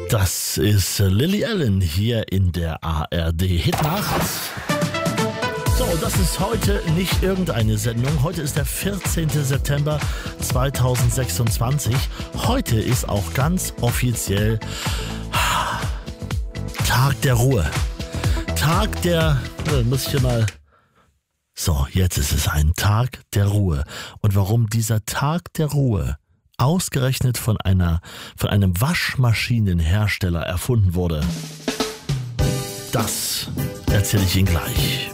Das ist Lily Allen hier in der ARD Hitnacht. So, das ist heute nicht irgendeine Sendung. Heute ist der 14. September 2026. Heute ist auch ganz offiziell Tag der Ruhe. Tag der... muss ich hier mal... So, jetzt ist es ein Tag der Ruhe. Und warum dieser Tag der Ruhe ausgerechnet von einem Waschmaschinenhersteller erfunden wurde, das erzähle ich Ihnen gleich.